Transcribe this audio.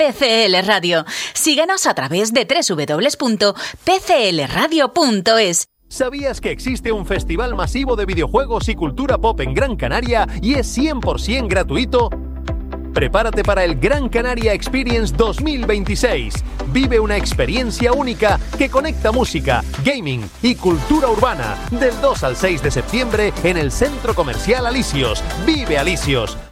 PCL Radio. Síguenos a través de www.pclradio.es. ¿Sabías que existe un festival masivo de videojuegos y cultura pop en Gran Canaria y es 100% gratuito? Prepárate para el Gran Canaria Experience 2026. Vive una experiencia única que conecta música, gaming y cultura urbana del 2 al 6 de septiembre en el Centro Comercial Alisios. ¡Vive Alisios!